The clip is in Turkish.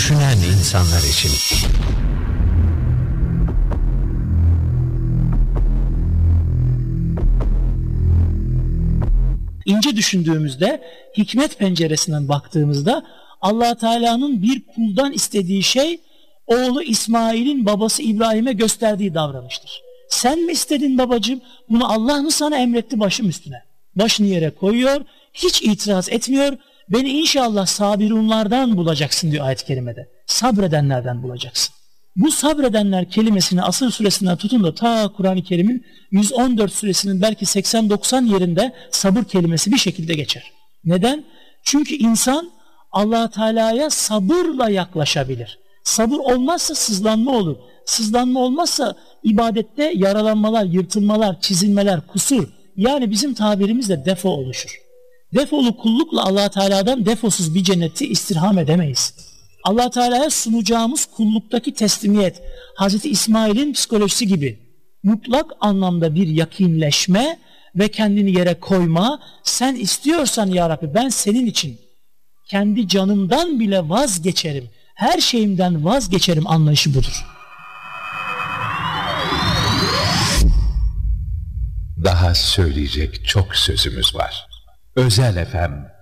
düşünen insanlar için. İnce düşündüğümüzde, hikmet penceresinden baktığımızda Allah Teala'nın bir kuldan istediği şey, oğlu İsmail'in babası İbrahim'e gösterdiği davranıştır. Sen mi istedin babacığım? Bunu Allah mı sana emretti başım üstüne? Başını yere koyuyor, hiç itiraz etmiyor. Beni inşallah sabirunlardan bulacaksın diyor ayet-i kerimede. Sabredenlerden bulacaksın. Bu sabredenler kelimesini Asır suresinden tutun da ta Kur'an-ı Kerim'in 114 suresinin belki 80-90 yerinde sabır kelimesi bir şekilde geçer. Neden? Çünkü insan Allah Teala'ya sabırla yaklaşabilir. Sabır olmazsa sızlanma olur. Sızlanma olmazsa ibadette yaralanmalar, yırtılmalar, çizilmeler, kusur, yani bizim tabirimizle defo oluşur. Defolu kullukla Allah Teala'dan defosuz bir cenneti istirham edemeyiz. Allah Teala'ya sunacağımız kulluktaki teslimiyet, Hazreti İsmail'in psikolojisi gibi mutlak anlamda bir yakinleşme ve kendini yere koyma. Sen istiyorsan ya Rabbi, ben senin için kendi canımdan bile vazgeçerim, her şeyimden vazgeçerim anlayışı budur. Daha söyleyecek çok sözümüz var. Özel FM